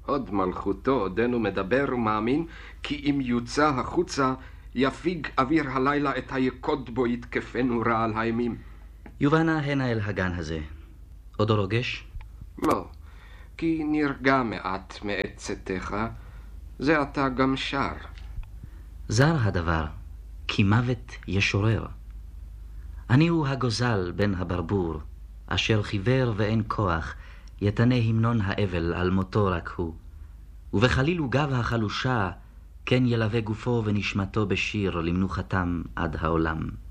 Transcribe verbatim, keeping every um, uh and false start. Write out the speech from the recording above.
עוד מלכותו עודנו מדבר ומאמין, כי אם יוצא החוצה, יפיג אוויר הלילה את היקוד בו יתקפנו רעל הימים. יובנה הנה אל הגן הזה. עוד רוגש? לא, כי נרגע מעט מעת צאתך, זה אתה גם שר. זר הדבר, כי מוות ישורר. אני הוא הגוזל בן הברבור, אשר חיוור ואין כוח, יתנה המנון האבל על מותו רק הוא. ובחליל וגב החלושה, כן ילווה גופו ונשמתו בשיר למנוחתם עד העולם.